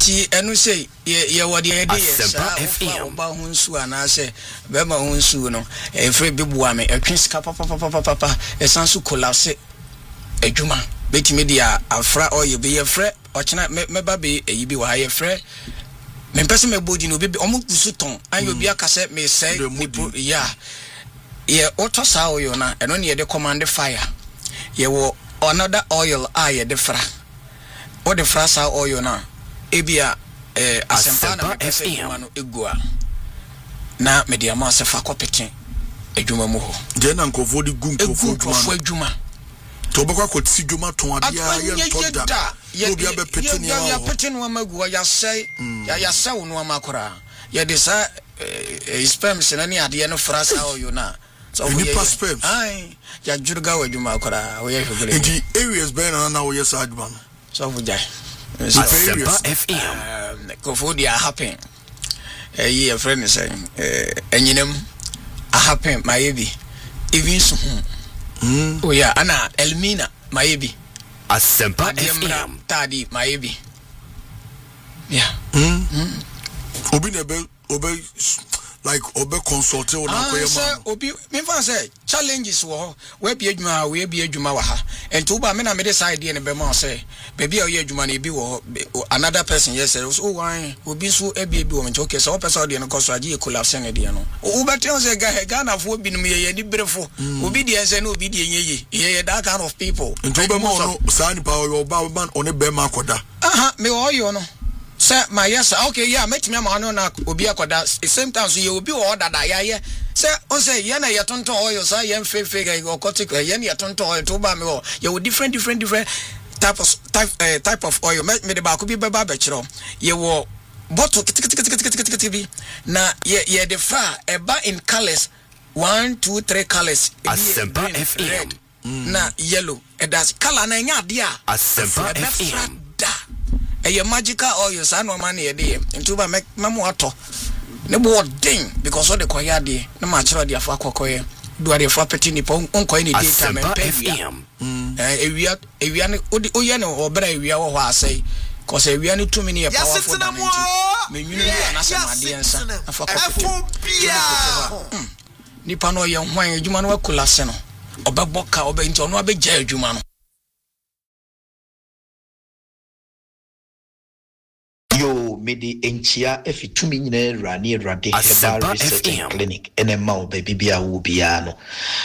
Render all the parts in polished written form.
enti enu say ye wode ye dey FM ba ho nsu ana say be ma ho nsu no e free bibua me etwe sika papa esanso collapse adwuma betimi dia afra oye be ye frɛ ochena meba be eyi bi wa ye frɛ me pese me bodi no be omo kusu ton an obi aka say me say yeah ye otosa oyo na eno ne ye de command fire ye wo another oil ye de fra o de fra sa oil na ebia asempa na FM no egua na media ma se fa kopeten adwuma mu ho de na nkofo di gu nkofo adwuma to bokwa ko ti dwuma ton adia ye toda obi abepete ni ya pete no magu ya say ya saw no makora ya de sa spam se na ni ade no fra sa oil na so we spam ai ya jurga wa adwuma akora we ya hwegere the areas be na we yes adwuma so vujai FM kofo dia happen your friend is saying enyinem a happen mayebi even so oh yeah ana Elmina mayebi Asempa FM tadi mayebi yeah obi nebe obi like obi consult on akoyema obi me fan say challenges wo we bi adwuma wa ha ento ba me na me decide ne be ma say baby o ye adwuma na bi wo another person yes say oh why obi so ebi wo me okay so person de no koso agi collapse ne de no o better say Ghana fo bi no ye di brefo obi de say no obi de ye that kind of people ento be mo no sani pa o ba man on be ma koda me o yo no say my yes okay yeah met me ma no na obi akoda same time so ye obi o dada ya say on say ye na ye tonton oil say ye fefe go kotik ye na ye tonton oil to ba me o ye different type of oil me de ba ko bi ba ba kiro ye wo bottle bi na ye de fra eba in colors 1 2 3 colors Asempa FM na yellow e das color na nya de a Asempa FM a magical oil san no man ye dey into ba memo ato ne bo den because all the koya dey na ma chiro dey afa kokoye do dey for peti ni pon onko ni data me FM ewia ne oye ne obra ewia wo ho asai cause ewia ne tumi ne ye powerful than it me nwunu na asema de ensa afa kokoye ni pa no ye hwan adwuma no akula se no obeboka obenti ono abegya adwuma no yo mede enchia efitumi nyina rani rade herbal research clinic enema obabi bia wo bia no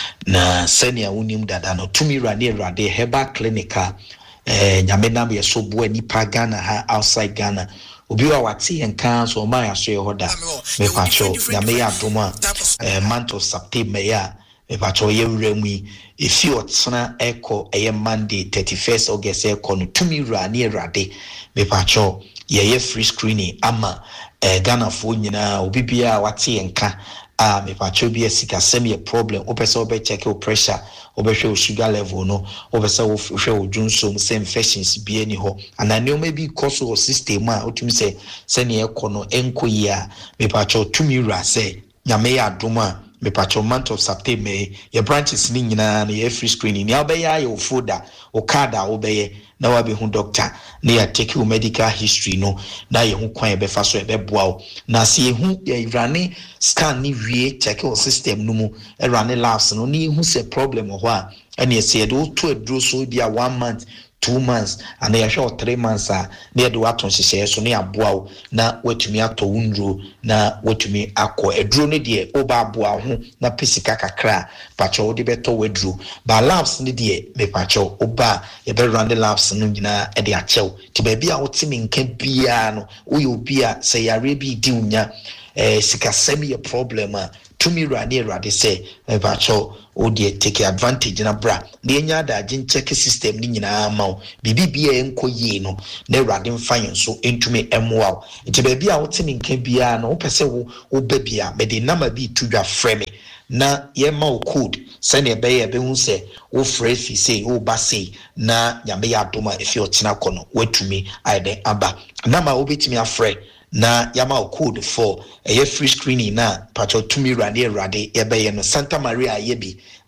na senia unim dada no tumi rani rade herbal clinica nyamena me so bo ani pa Ghana ha outside Ghana obi wa wati enkan so ma ya so hoda me pacho nyame ya doma month of September ya me pacho ye wremu ifi otsena eko eye Monday 31st August eko no tumi rani rade me pacho ye free screening ama Ghana fo nyina obi bia wate enka me pacho bia sika semi problem opese obe check your pressure obe hwe sugar level no opese wo hwe odwunso some infections bia ni ho anani o maybe cause of system a otumi se ne ekono enkoyia me pacho tumi ra se nyame ya adoma me pacho month of September your branches ni nyina na ye free screening ni obeya your folder o card a obeye na wa be hu doctor na ya take your medical history no na ye hu kwan be fa so e be boa o na se ye hu ye rane scan ni wie check your system no mu e rane labs no ni hu se problem ho a ene ye se do to adro so bia 1 month 2 months and they show 3 months na do aton hyehyɛ so na aboa na watumi ato wundro na watumi akɔ eduro ne de oba aboa ho na pesika kakra pacho de beto weduro ba labs ne de me pacho oba e be run the labs no nyina e de akyɛw ti ba bia wotimi nka bia no oye obi a sɛ yare bi di unya sika semi a problem tumi rani rade say pacho o de take advantage na bra na enya da agin check system ni nyina ma o bibibia enkoye no na rade mfa so entumi emoa enti ba bia wotimi nka bia no opese wo ba bia me de number bi tudwa frame na ye ma o code sene be ye be hu se wo frɛ fi say wo ba say na nyame ya doma efi otina kono watumi aide aba na ma obetimi afrɛ na yama code for a free screening na pacho tumi rade ebe no Santa Maria yebi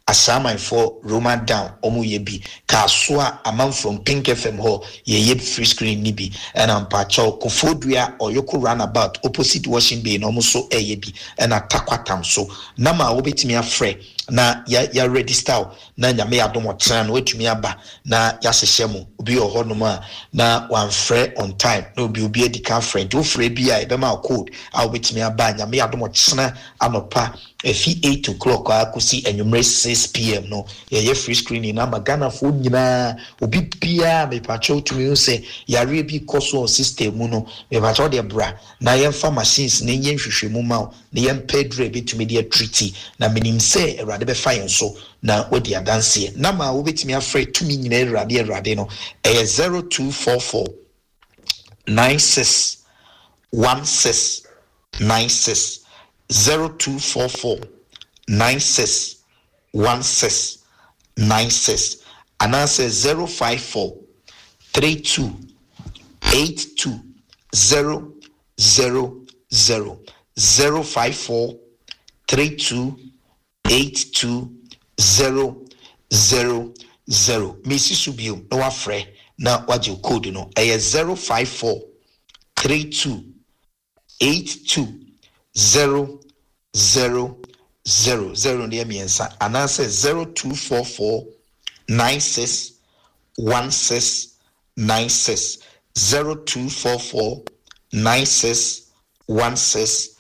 Asaman for Roman down omu yebi kaswa amount from Pink FM ho ye free screen nibi and ampacho kofodria or yoko runabout opposite washing bay no so yebi and atakwatam so nama obetimi afre na ya register na nyame adom tran wetumi aba na ya hyehyemu obi ohonoma na one free on time no obi edika friend wo free bia e be ma code a obetimi aba nyame adom tran anopa efi 8 o'clock akusi enyumre 6 p.m. no ye free screening na magana fo nyina obi bia me pacho tumi say yare bi koso system mu no me pacho de bra na yemfa machines na yenhwehwemu ma na yempedre betumi de treaty na minim say erade be fine so na wodi adanse na ma wo betumi afre tumi nyina erade no 0244 96 16 96 0244 96 16 96 and answer 054 32 82 000 054 32 82 000 Missy Subium no afre na waje code no 054 32 82 000 near me and answer 0244 96 16 96 0244 96 16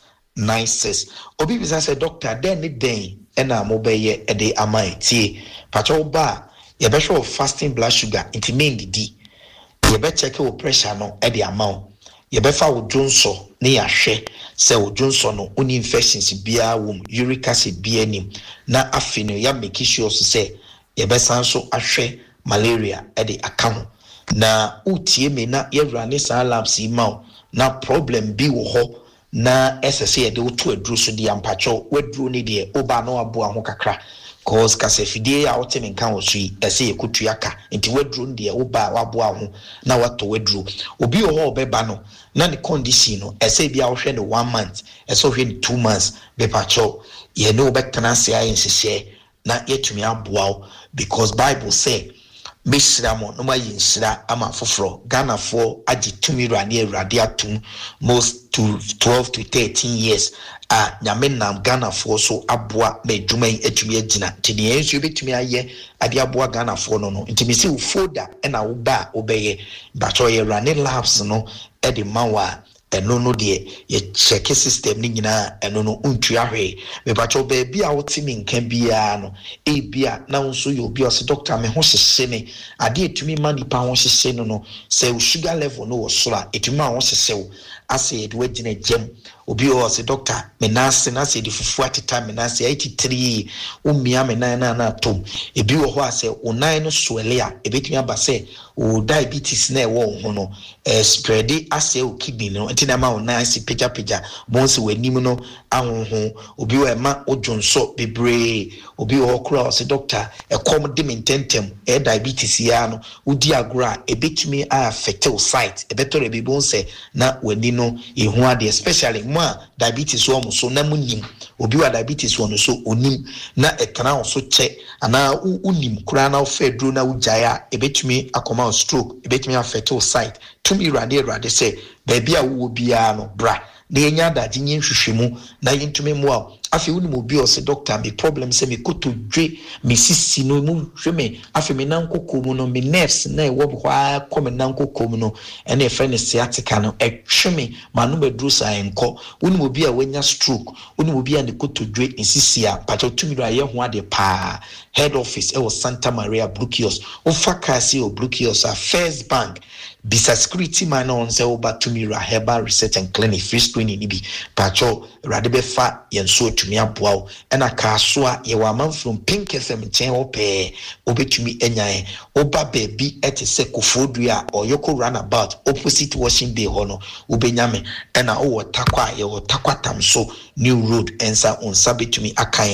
96 obi bisa say doctor then the day na mo be ye e dey amai tie pacho ba ye be show fasting blood sugar it mean di ye be check your pressure no e dey amount ye be fa wo jonso ne ya hwe se wo jonso no oni infections bia wo uric acid bia nim na afino ya make sure say ye be san so ahwe malaria e dey account na utie me na ye run sa labs ma na problem bi wo ho na SSA de woto aduru so de ampacho waduru ne de oba no aboa ho kakra cause kasefidie a wote menka wo so yi ese yekutu aka nti waduru de oba waboa ho na wato waduru obi ho obeba no na ne condition no ese bia wo hwe ne 1 month ese wo hwe ne 2 months be pacho ye no betana se ayen sese na yetumi aboa because Bible say Misramo no ma yinsira ama foforo Ghana for agi tumi rani erade atum most to 12 to 13 years nyame nam Ghana for so aboa me dwuma atumi agina tini enso betumi aye ade aboa Ghana for no ntimi se ufoda na wo ba obeye bacho ye rani labs no e de mawa eno no de ye check system ni nyina eno no untu ahwe me bacho be bia wotimi nkan bia no e bia na nso ye obi o se doctor me ho hyehye ne ade etumi ma nipa ho hyehye no se sugar level no wo sora etumi ma ho hyehye wo ase de wagina gem obi o se doctor me na se de fufu atita me na se 83 umia me na tom ebi wo ho ase onan no soele a ebetumi aba se o diabetes na e wo ho no spread ase o kidney no na ma onan si peja bonse wanim no ahonho obi o ema ojonso bebre obi o kura o se doctor e kom de mententem diabetes ya no udi agora ebetumi affect o site ebetore be bonse na wani no ehu ade especially mo diabetes wo so na munim obi wa diabetes wo no so onim na ekana wo so che ana unim kura na ofedro na ujaya ebetumi akoma stroke ebetumi affect o site tumi rade say baby a wo bia no bra na yenya daje nyenhwehwemu na yentumi mo a afi woni obi o se doctor me problem se me kotodwe me sisi no mu hweme afi me nankoko mu no me nerves na e wo bwa kom nankoko mu no ene efe ne sciatica no ehweme manu bedru sa enko woni obi a wenya stroke woni obi a ne kotodwe insisi a pato tumi do aye ho ade pa head office e wo Santa Maria Blue Kiosk o fakasi o Blue Kiosk a First Bank bisa security man on se oba tumira herbal research and clinic free screening ni bi pacho rade be fa yenso tumi aboa na kasoa ye wa man from Pink FM chen ope obetumi enyan oba baby etese kofodua or yoko runabout opposite washing day hono obenyame na o takwa ye o takwa tamso new road ensa on sabetumi akan